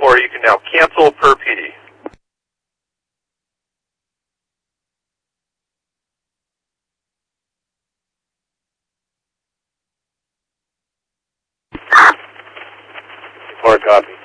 4, you can now cancel per PD. Or copy.